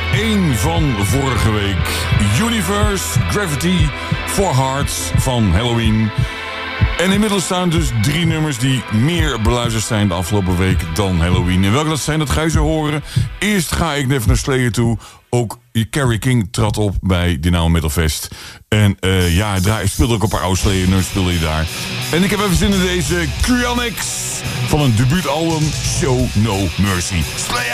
1 van vorige week. Universe, Gravity, For Hearts van Halloween. En inmiddels staan dus 3 nummers die meer beluisterd zijn de afgelopen week dan Halloween. En welke dat zijn, dat ga je zo horen. Eerst ga ik even naar Slayer toe. Ook Kerry King trad op bij Dynamo Metal Fest. En hij speelde ook een paar oude Slayer nummers, speelde hij daar. En ik heb even zin in deze Cryonics van een debuutalbum Show No Mercy. Slayer!